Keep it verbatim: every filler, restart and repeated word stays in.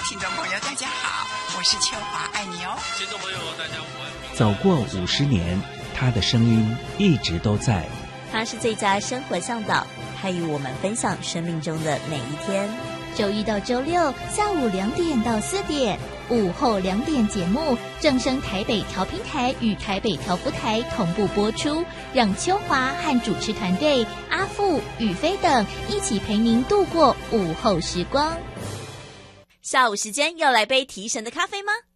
听众朋友大家好，我是秋华，爱你哦。 听众朋友大家好。 走过五十年，他的声音一直都在。 他是最佳生活向导，他与我们分享生命中的每一天。 周一到周六下午两点到四点，午后两点节目正声台北调频台与台北调福台同步播出，让秋华和主持团队阿富、宇飞等一起陪您度过午后时光。 下午时间要来杯提神的咖啡吗？